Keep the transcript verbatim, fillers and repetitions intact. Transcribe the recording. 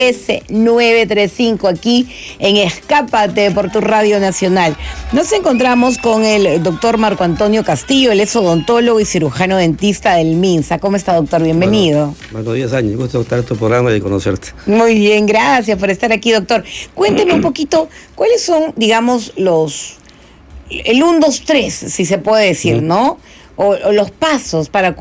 S nueve tres cinco aquí en Escápate por tu Radio Nacional. Nos encontramos con el doctor Marco Antonio Castillo, él es odontólogo y cirujano dentista del MINSA. ¿Cómo está, doctor? Bienvenido. Bueno, buenos días, Ángel. Gusto estar en tu programa y conocerte. Muy bien, gracias por estar aquí, doctor. Cuénteme un poquito, ¿cuáles son, digamos, los... el uno, dos, tres, si se puede decir, ¿no? O, o los pasos para